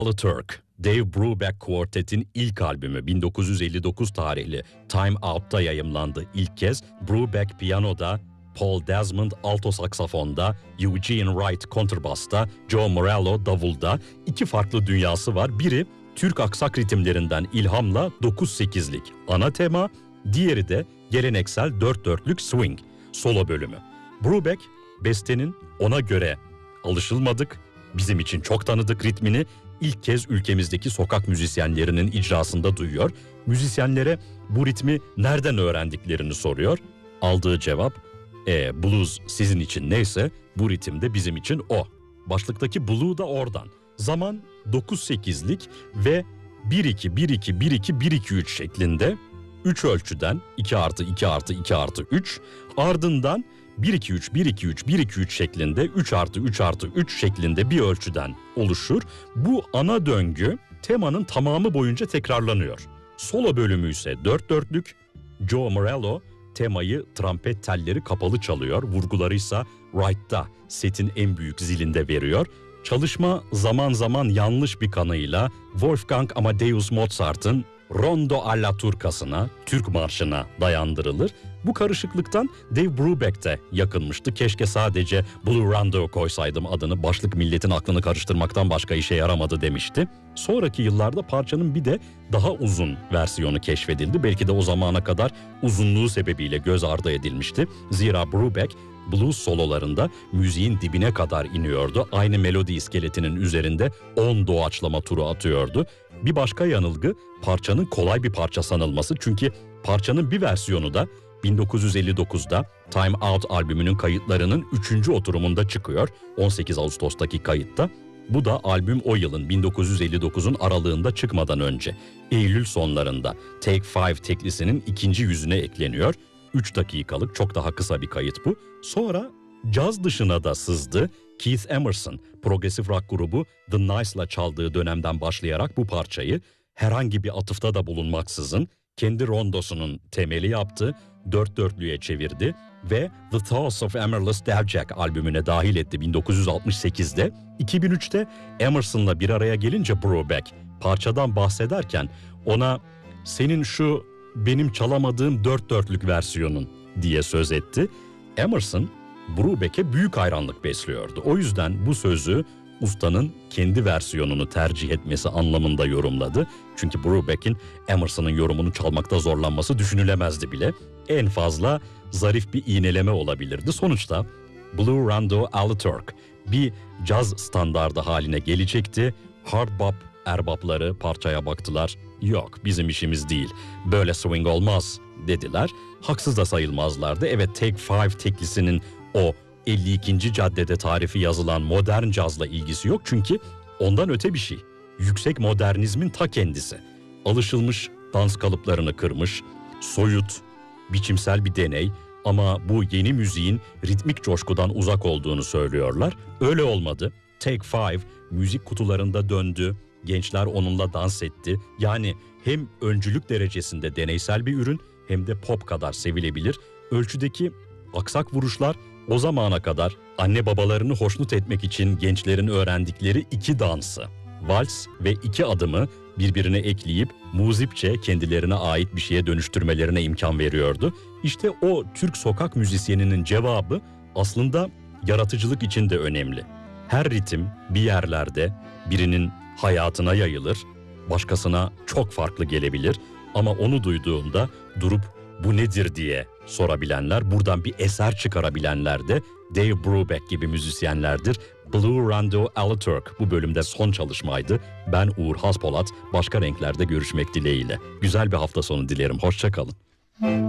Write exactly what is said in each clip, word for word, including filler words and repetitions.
Turk, Dave Brubeck Quartet'in ilk albümü bin dokuz yüz elli dokuz tarihli Time Out'ta yayımlandı ilk kez. Brubeck piyanoda, Paul Desmond alto saksafonda, Eugene Wright kontrbasta, Joe Morello davulda. İki farklı dünyası var. Biri Türk aksak ritimlerinden ilhamla dokuz sekizlik ana tema, diğeri de geleneksel dört dörtlük swing solo bölümü. Brubeck bestenin ona göre alışılmadık, bizim için çok tanıdık ritmini ilk kez ülkemizdeki sokak müzisyenlerinin icrasında duyuyor. Müzisyenlere bu ritmi nereden öğrendiklerini soruyor. Aldığı cevap, e, blues sizin için neyse bu ritim de bizim için o. Başlıktaki blue da oradan. Zaman dokuz sekizlik ve bir iki bir iki bir iki bir iki üç şeklinde üç ölçüden iki artı iki artı iki artı üç, ardından bir iki üç bir iki üç bir iki üç şeklinde üç artı üç artı üç şeklinde bir ölçüden oluşur. Bu ana döngü temanın tamamı boyunca tekrarlanıyor. Solo bölümü ise dört dörtlük. Joe Morello temayı trompet telleri kapalı çalıyor. Vurguları ise Wright'ta setin en büyük zilinde veriyor. Çalışma zaman zaman yanlış bir kanıyla Wolfgang Amadeus Mozart'ın Rondo alla Turcasına, Türk marşına dayandırılır. Bu karışıklıktan Dave Brubeck de yakınmıştı. Keşke sadece Blue Rondo koysaydım adını, başlık milletin aklını karıştırmaktan başka işe yaramadı demişti. Sonraki yıllarda parçanın bir de daha uzun versiyonu keşfedildi. Belki de o zamana kadar uzunluğu sebebiyle göz ardı edilmişti. Zira Brubeck blues sololarında müziğin dibine kadar iniyordu. Aynı melodi iskeletinin üzerinde on doğaçlama turu atıyordu. Bir başka yanılgı parçanın kolay bir parça sanılması. Çünkü parçanın bir versiyonu da bin dokuz yüz elli dokuzda Time Out albümünün kayıtlarının üçüncü oturumunda çıkıyor. on sekiz Ağustos'taki kayıtta. Bu da albüm o yılın bin dokuz yüz elli dokuzun aralığında çıkmadan önce. Eylül sonlarında Take Five teklisinin ikinci yüzüne ekleniyor. üç dakikalık çok daha kısa bir kayıt bu. Sonra caz dışına da sızdı. Keith Emerson, progresif rock grubu The Nice'la çaldığı dönemden başlayarak bu parçayı herhangi bir atıfta da bulunmaksızın kendi rondosunun temeli yaptı, dört dörtlüğe çevirdi ve The Thoughts of Amaryllis Devcek albümüne dahil etti bin dokuz yüz altmış sekizde. iki bin üçte Emerson'la bir araya gelince Brubeck parçadan bahsederken ona senin şu benim çalamadığım dört dörtlük versiyonun diye söz etti. Emerson Brubeck'e büyük hayranlık besliyordu. O yüzden bu sözü ustanın kendi versiyonunu tercih etmesi anlamında yorumladı. Çünkü Brubeck'in Emerson'ın yorumunu çalmakta zorlanması düşünülemezdi bile. En fazla zarif bir iğneleme olabilirdi. Sonuçta Blue Rondo alla Turk bir caz standardı haline gelecekti. Hard bop erbapları parçaya baktılar. Yok, bizim işimiz değil, böyle swing olmaz dediler. Haksız da sayılmazlardı. Evet, Take Five teklisinin o elli ikinci caddede tarifi yazılan modern cazla ilgisi yok. Çünkü ondan öte bir şey. Yüksek modernizmin ta kendisi. Alışılmış dans kalıplarını kırmış, soyut, biçimsel bir deney ama bu yeni müziğin ritmik coşkudan uzak olduğunu söylüyorlar. Öyle olmadı. Take Five müzik kutularında döndü. Gençler onunla dans etti. Yani hem öncülük derecesinde deneysel bir ürün hem de pop kadar sevilebilir. Ölçüdeki aksak vuruşlar o zamana kadar anne babalarını hoşnut etmek için gençlerin öğrendikleri iki dansı, vals ve iki adımı birbirine ekleyip muzipçe kendilerine ait bir şeye dönüştürmelerine imkan veriyordu. İşte o Türk sokak müzisyeninin cevabı aslında yaratıcılık için de önemli. Her ritim bir yerlerde birinin hayatına yayılır, başkasına çok farklı gelebilir ama onu duyduğunda durup bu nedir diye sorabilenler, buradan bir eser çıkarabilenler de Dave Brubeck gibi müzisyenlerdir. Blue Rondo alla Turk bu bölümde son çalışmaydı. Ben Uğur Haspolat, başka renklerde görüşmek dileğiyle. Güzel bir hafta sonu dilerim, hoşça kalın.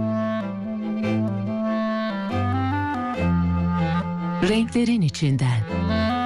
Renklerin içinden